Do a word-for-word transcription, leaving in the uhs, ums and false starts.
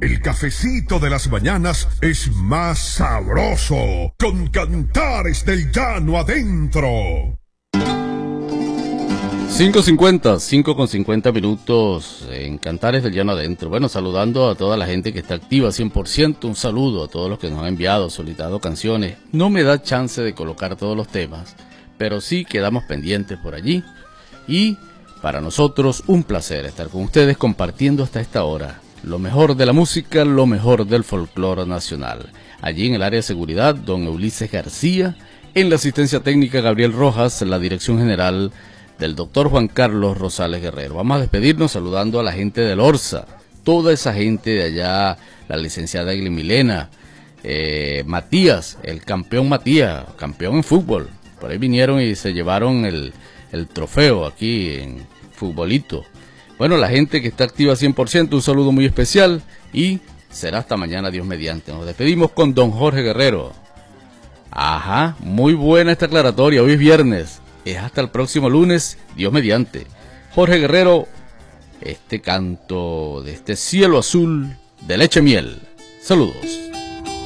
El cafecito de las mañanas es más sabroso con Cantares del Llano adentro. cinco cincuenta, cinco con cincuenta minutos en Cantares del Llano adentro. Bueno, saludando a toda la gente que está activa cien por ciento. Un saludo a todos los que nos han enviado, solicitado canciones. No me da chance de colocar todos los temas, pero sí quedamos pendientes por allí. Y para nosotros un placer estar con ustedes compartiendo hasta esta hora lo mejor de la música, lo mejor del folclore nacional. Allí en el área de seguridad, don Ulises García. En la asistencia técnica, Gabriel Rojas. La dirección general del doctor Juan Carlos Rosales Guerrero. Vamos a despedirnos saludando a la gente del Orsa, toda esa gente de allá, la licenciada Egli Milena, eh, Matías, el campeón Matías, campeón en fútbol. Por ahí vinieron y se llevaron el, el trofeo aquí en futbolito. Bueno, la gente que está activa cien por ciento, un saludo muy especial y será hasta mañana, Dios mediante. Nos despedimos con don Jorge Guerrero. Ajá, muy buena esta aclaratoria, hoy es viernes. Es hasta el próximo lunes, Dios mediante. Jorge Guerrero, este canto de este cielo azul de leche miel. Saludos.